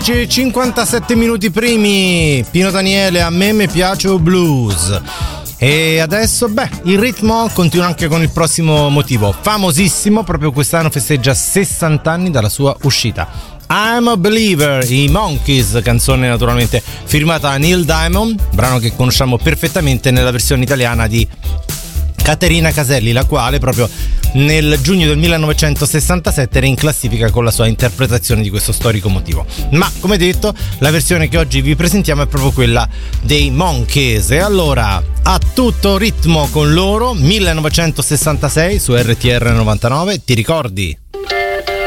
14:57 minuti primi. Pino Daniele, a me piace o blues. E adesso, il ritmo continua anche con il prossimo motivo. Famosissimo, proprio quest'anno festeggia 60 anni dalla sua uscita. I'm a Believer, i Monkees, canzone naturalmente firmata da Neil Diamond, brano che conosciamo perfettamente nella versione italiana di Caterina Caselli, la quale proprio nel giugno del 1967 era in classifica con la sua interpretazione di questo storico motivo. Ma come detto, la versione che oggi vi presentiamo è proprio quella dei Monkees. E allora, a tutto ritmo con loro, 1966 su RTR 99, ti ricordi?